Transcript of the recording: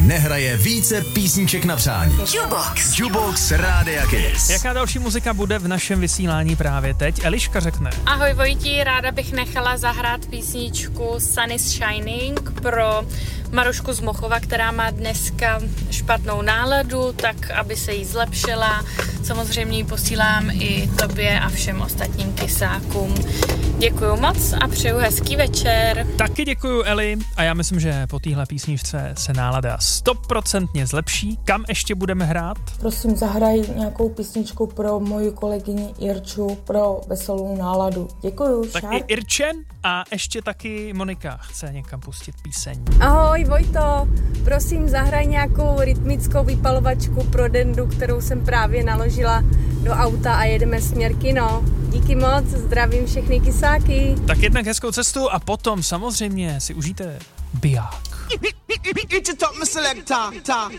nehraje více písniček na přání. Jukebox Rádia Kiss. Jaká další muzika bude v našem vysílání právě teď? Eliška řekne. Ahoj Vojti, ráda bych nechala zahrát písničku Sun is Shining pro Marušku z Mochova, která má dneska špatnou náladu, tak aby se jí zlepšila. Samozřejmě ji posílám i tobě a všem ostatním kysákům. Děkuju moc a přeju hezký večer. Taky děkuju, Eli, a já myslím, že po téhle písničce se nálada 100% zlepší. Kam ještě budeme hrát? Prosím, zahraj nějakou písničku pro moji kolegyni Irču pro veselou náladu. Děkuju, Tak i Irčen a ještě taky Monika chce někam pustit píseň. Ahoj Vojto, prosím zahraj nějakou rytmickou vypalovačku pro Dendu, kterou jsem právě naložila do auta a jedeme směr kino. Díky moc, zdravím všechny kysáky. Tak jednak hezkou cestu a potom samozřejmě si užijte biják.